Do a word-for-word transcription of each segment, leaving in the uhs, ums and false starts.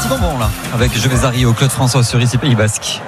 bonbon là, avec Je vais arriver au Claude François sur Ici Pays Basque.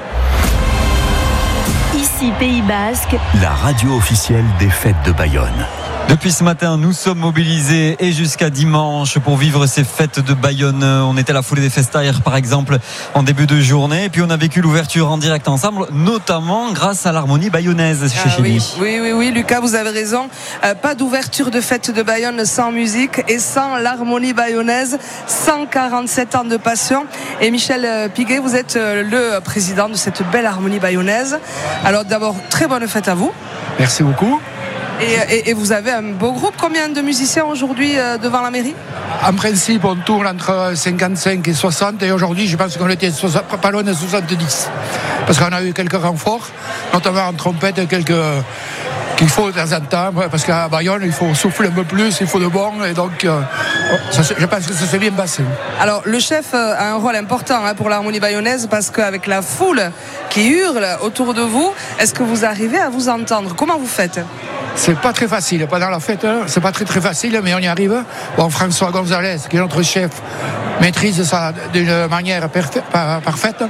Ici Pays Basque, la radio officielle des fêtes de Bayonne. Depuis ce matin, nous sommes mobilisés et jusqu'à dimanche pour vivre ces fêtes de Bayonne. On était à la foulée des Festaires, par exemple, en début de journée. Et puis on a vécu l'ouverture en direct ensemble, notamment grâce à l'harmonie bayonnaise chez ah, Chélie. Oui, oui, oui, oui, Lucas, vous avez raison. Euh, pas d'ouverture de fête de Bayonne sans musique et sans l'harmonie bayonnaise. cent quarante-sept ans de passion. Et Michel Piguet, vous êtes le président de cette belle harmonie bayonnaise. Alors d'abord, très bonne fête à vous. Merci beaucoup. Et, et, et vous avez un beau groupe. Combien de musiciens aujourd'hui euh, devant la mairie ? En principe, on tourne entre cinquante-cinq et soixante. Et aujourd'hui, je pense qu'on était pas loin de soixante-dix. Parce qu'on a eu quelques renforts, notamment en trompette, quelques qu'il faut de temps en temps. Parce qu'à Bayonne, il faut souffler un peu plus, il faut de bon. Et donc, euh, ça, je pense que ça s'est bien passé. Alors, le chef a un rôle important hein, pour l'harmonie bayonnaise, parce qu'avec la foule qui hurle autour de vous, est-ce que vous arrivez à vous entendre ? Comment vous faites ? C'est pas très facile, pendant la fête, c'est pas très très facile, mais on y arrive. Bon, François Gonzalez, qui est notre chef, maîtrise ça d'une manière parfaite. parfaite.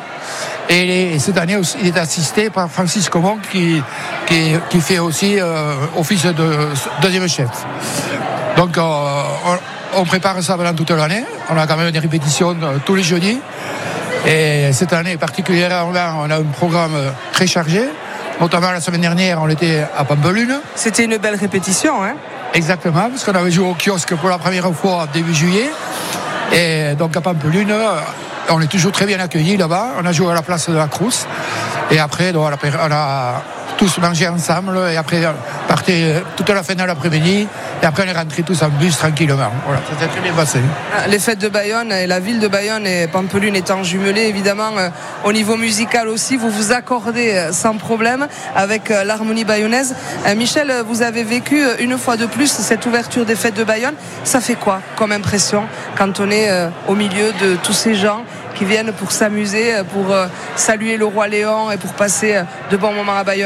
Et cette année, il est assisté par Francis Comon, qui, qui, qui fait aussi euh, office de deuxième chef. Donc, euh, on, on prépare ça pendant toute l'année. On a quand même des répétitions euh, tous les jeudis. Et cette année particulièrement, on a un programme très chargé. Notamment la semaine dernière, on était à Pampelune. C'était une belle répétition, hein ? Exactement, parce qu'on avait joué au kiosque pour la première fois début juillet. Et donc à Pampelune, on est toujours très bien accueillis là-bas. On a joué à la place de la Crous. Et après, donc, on a tous mangé ensemble. Et après, on partait toute la fin de l'après-midi. Et après, on est rentrés tous en bus tranquillement. Voilà, ça s'est très bien passé. Les fêtes de Bayonne et la ville de Bayonne et Pampelune étant jumelées, évidemment, euh, au niveau musical aussi, vous vous accordez euh, sans problème avec euh, l'harmonie bayonnaise. Euh, Michel, vous avez vécu euh, une fois de plus cette ouverture des fêtes de Bayonne. Ça fait quoi comme impression quand on est euh, au milieu de tous ces gens qui viennent pour s'amuser, pour euh, saluer le roi Léon et pour passer euh, de bons moments à Bayonne ?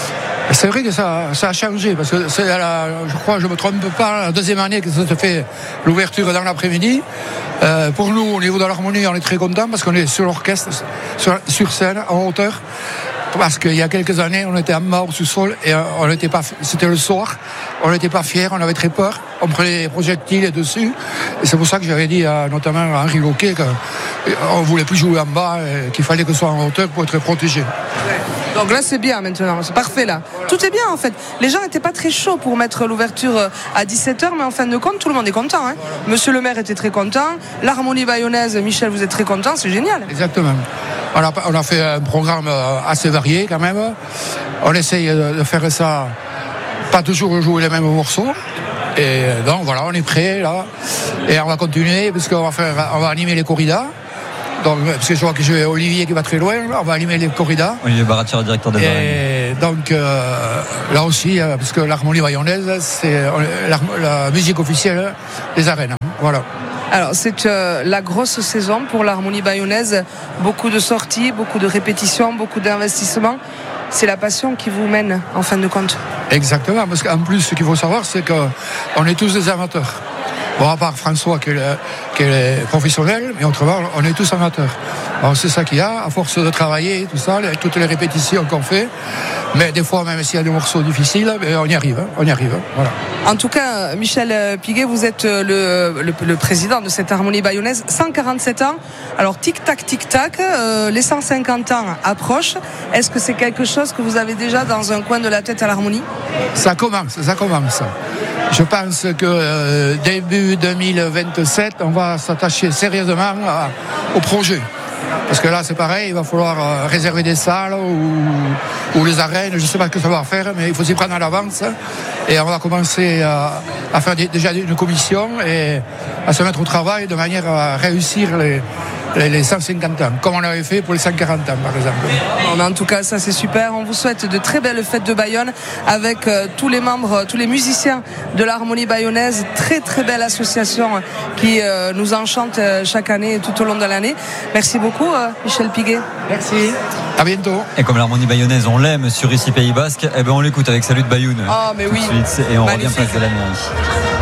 C'est vrai que ça, ça a changé, parce que c'est la, je crois, je ne me trompe pas, la deuxième année que ça se fait l'ouverture dans l'après-midi. Euh, pour nous, au niveau de l'harmonie, on est très contents parce qu'on est sur l'orchestre, sur, sur scène, en hauteur. Parce qu'il y a quelques années, on était en bas au sous-sol et on n'était pas, c'était le soir, on n'était pas fiers, on avait très peur, on prenait des projectiles dessus. Et c'est pour ça que j'avais dit à, notamment à Henri Loquet qu'on ne voulait plus jouer en bas, et qu'il fallait que ce soit en hauteur pour être protégé. Donc là, c'est bien maintenant, c'est parfait là. Tout est bien en fait. Les gens n'étaient pas très chauds pour mettre l'ouverture à dix-sept heures, mais en fin de compte, tout le monde est content. Hein. Voilà. Monsieur le maire était très content. L'harmonie bayonnaise, Michel, vous êtes très content, c'est génial. Exactement. On a, on a fait un programme assez varié quand même. On essaye de faire ça, pas toujours jouer les mêmes morceaux. Et donc voilà, on est prêt là. Et on va continuer parce qu'on va faire, on va animer les corridas. Donc, parce que je vois que j'ai Olivier qui va très loin, là, on va animer les corridas. Olivier Baratier, directeur des Et donc euh, là aussi, euh, parce que l'harmonie bayonnaise, c'est euh, la, la musique officielle des arènes. Voilà. Alors c'est euh, la grosse saison pour l'harmonie bayonnaise. Beaucoup de sorties, beaucoup de répétitions, beaucoup d'investissements. C'est la passion qui vous mène en fin de compte. Exactement, parce qu'en plus, ce qu'il faut savoir, c'est qu'on est tous des amateurs. Bon, à part François qui est, le, qui est professionnel, mais autrement, on est tous amateurs. Alors c'est ça qu'il y a, à force de travailler, tout ça, les, toutes les répétitions qu'on fait. Mais des fois, même s'il y a des morceaux difficiles, on y arrive, on y arrive. Voilà. En tout cas, Michel Piguet, vous êtes le, le, le président de cette harmonie bayonnaise, cent quarante-sept ans. Alors tic-tac, tic-tac, euh, les cent cinquante ans approchent. Est-ce que c'est quelque chose que vous avez déjà dans un coin de la tête à l'harmonie ? Ça commence, ça commence. Je pense que euh, début deux mille vingt-sept, on va s'attacher sérieusement à, au projet. Parce que là, c'est pareil, il va falloir euh, réserver des salles ou, ou les arènes. Je ne sais pas ce que ça va faire, mais il faut s'y prendre à l'avance. Et on va commencer à, à faire des, déjà une commission et à se mettre au travail de manière à réussir les, les, les cent cinquante ans, comme on avait fait pour les cent quarante ans, par exemple. Bon, en tout cas, ça c'est super. On vous souhaite de très belles fêtes de Bayonne avec euh, tous les membres, tous les musiciens de l'harmonie bayonnaise. Très très belle association qui euh, nous enchante euh, chaque année, tout au long de l'année. Merci beaucoup, euh, Michel Piguet. Merci. À bientôt. Et comme l'harmonie bayonnaise, on l'aime sur Ici Pays Basque, eh ben on l'écoute avec Salut de Bayoun. Ah, mais oui. Tout de suite, et on Magnifique. revient place de la mairie.